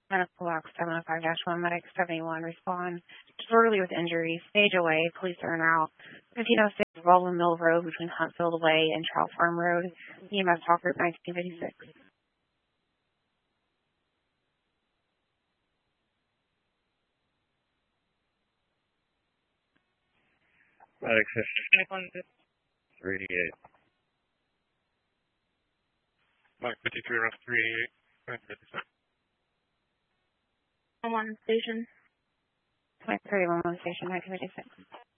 Medical Box 705-1, Medic 71, respond. Disorderly with injuries, stage away, police are en route. 1506, Baldwin Mill Road between Huntfield Way and Trout Farm Road, EMS Talk Group 1956. Medic 388. Medic 53, rough 388. I'm on station. 23, 1 station 1956.